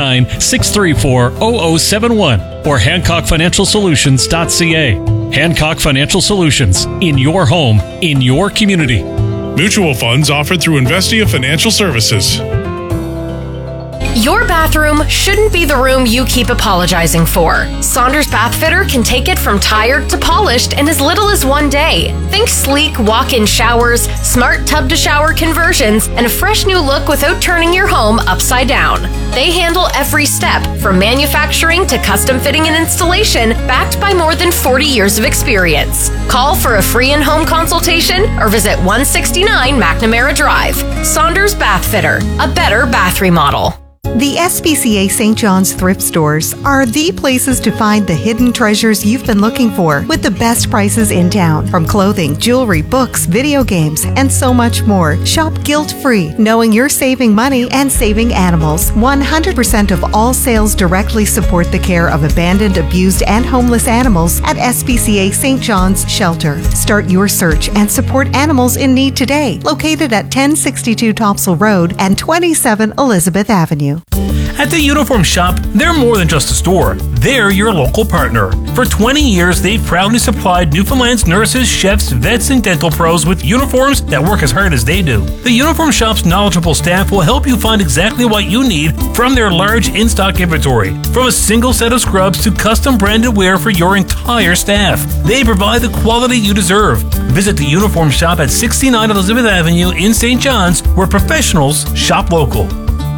709-634-0071 or HancockFinancialSolutions.ca. Hancock Financial Solutions. In your home, in your community. Mutual funds offered through Investia Financial Services. Your bathroom shouldn't be the room you keep apologizing for. Saunders Bath Fitter can take it from tired to polished in as little as 1 day. Think sleek walk-in showers, smart tub-to-shower conversions, and a fresh new look without turning your home upside down. They handle every step, from manufacturing to custom fitting and installation, backed by more than 40 years of experience. Call for a free in-home consultation or visit 169 McNamara Drive. Saunders Bath Fitter, a better bath remodel. The SPCA St. John's thrift stores are the places to find the hidden treasures you've been looking for, with the best prices in town. From clothing, jewelry, books, video games, and so much more. Shop guilt-free, knowing you're saving money and saving animals. 100% of all sales directly support the care of abandoned, abused, and homeless animals at SPCA St. John's Shelter. Start your search and support animals in need today. Located at 1062 Topsail Road and 27 Elizabeth Avenue. At the Uniform Shop, they're more than just a store. They're your local partner. For 20 years, they've proudly supplied Newfoundland's nurses, chefs, vets, and dental pros with uniforms that work as hard as they do. The Uniform Shop's knowledgeable staff will help you find exactly what you need from their large in-stock inventory. From a single set of scrubs to custom branded wear for your entire staff. They provide the quality you deserve. Visit the Uniform Shop at 69 Elizabeth Avenue in St. John's, where professionals shop local.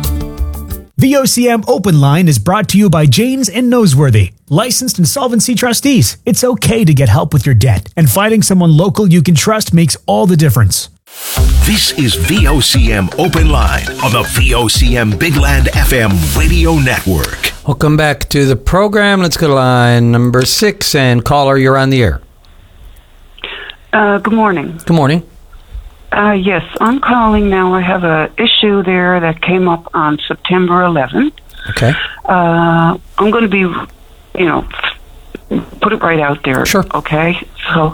VOCM Open Line is brought to you by Janes and Noseworthy. Licensed insolvency trustees. It's okay to get help with your debt, and finding someone local you can trust makes all the difference. This is VOCM Open Line on the VOCM Bigland FM radio network. Welcome back to the program. Let's go to line number 6, and caller, you're on the air. Good morning. Good morning. Yes, I'm calling now. I have a issue there that came up on September 11th. Okay. I'm going to be, put it right out there. Sure. Okay. So,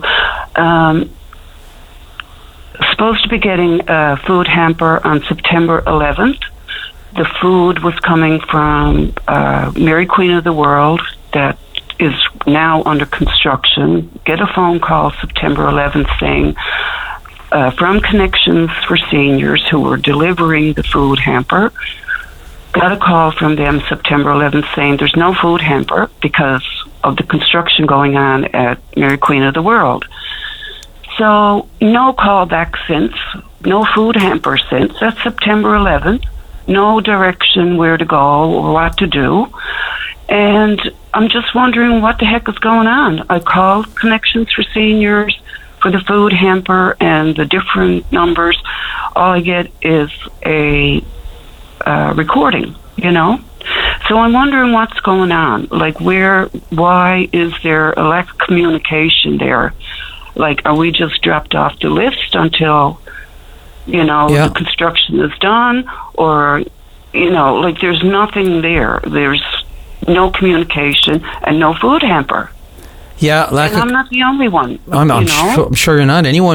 supposed to be getting a food hamper on September 11th. The food was coming from Mary Queen of the World that is now under construction. Get a phone call September 11th saying, from Connections for Seniors, who were delivering the food hamper, got a call from them September 11th saying there's no food hamper because of the construction going on at Mary Queen of the World. So no call back since, no food hamper since. That's September 11th. No direction where to go or what to do. And I'm just wondering what the heck is going on. I called Connections for Seniors for the food hamper and the different numbers. All I get is a recording, you know? So I'm wondering what's going on. Like, why is there a lack of communication there? Like, are we just dropped off the list until, the construction is done? Or, like, there's nothing there. There's no communication and no food hamper. Yeah, and I'm not the only one. I'm sure you're not. Anyone